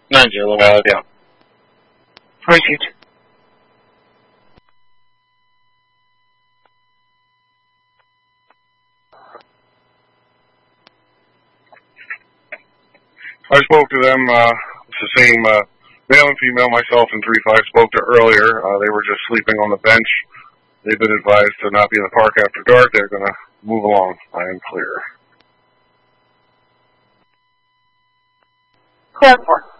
9 Yellow Valley, yeah. Proceed. I spoke to them, it's the same male and female myself and 3-5 spoke to earlier. They were just sleeping on the bench. They've been advised to not be in the park after dark. They're going to move along. I am clear. Clear for.